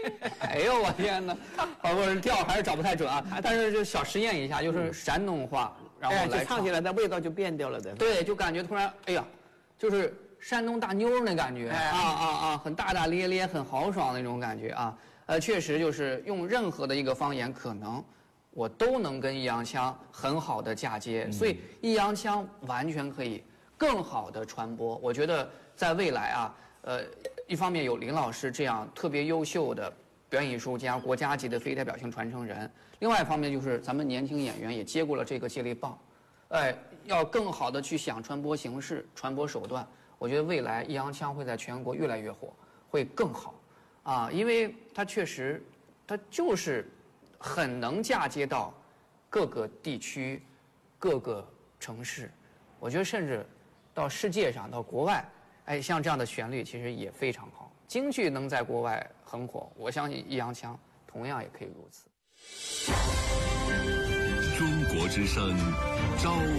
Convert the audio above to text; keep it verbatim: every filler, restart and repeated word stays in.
哎呦我天哪！啊，我调还是找不太准啊，但是就小实验一下，就是山东话，然后来唱起来，那味道就变掉了的。 对，就感觉突然，哎呀，就是山东大妞那感觉啊啊啊，很大大咧咧，很豪爽那种感觉啊。呃，确实就是用任何的一个方言，可能我都能跟易烊千很好的嫁接，所以易烊千完全可以更好的传播。我觉得在未来啊，呃，一方面有林老师这样特别优秀的表演艺术家、国家级的非代表性传承人，另外一方面就是咱们年轻演员也接过了这个接力棒，哎，要更好的去想传播形式、传播手段。我觉得未来易烊千会在全国越来越火，会更好，啊，因为他确实，他就是很能嫁接到各个地区、各个城市，我觉得甚至到世界上、到国外，哎，像这样的旋律其实也非常好。京剧能在国外很火，我相信易烊千同样也可以如此。 中国之声，朝